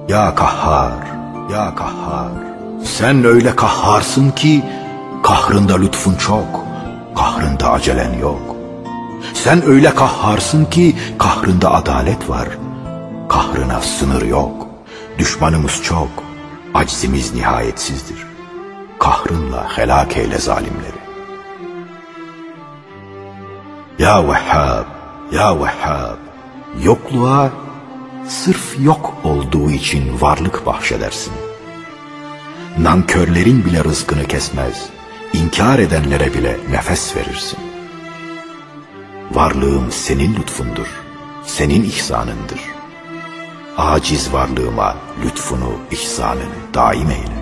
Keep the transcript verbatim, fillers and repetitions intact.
Ya kahhar, ya kahhar, sen öyle kahharsın ki kahrında lütfun çok, kahrında acelen yok. Sen öyle kahharsın ki kahrında adalet var, kahrına sınır yok. Düşmanımız çok, aczimiz nihayetsizdir. Kahrınla helak eyle zalimleri. Ya Vehhab, ya Vehhab, yokluğa sırf yok olduğu için varlık bahşedersin. Nankörlerin bile rızkını kesmez, inkar edenlere bile nefes verirsin. Varlığım senin lütfundur, senin ihsanındır. Aciz varlığıma lütfunu, ihsanını daim eyle.